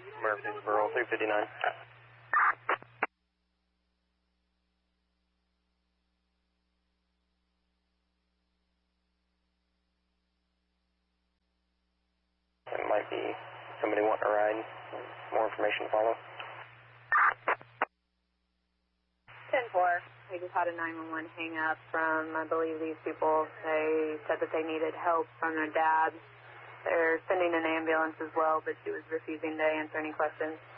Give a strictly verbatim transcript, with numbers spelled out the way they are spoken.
Murfreesboro, three fifty-nine. It might be somebody wanting a ride. More information to follow. ten four. We just had a nine one one hang up from, I believe, these people. They said that they needed help from their dad. They're sending an ambulance as well, but she was refusing to answer any questions.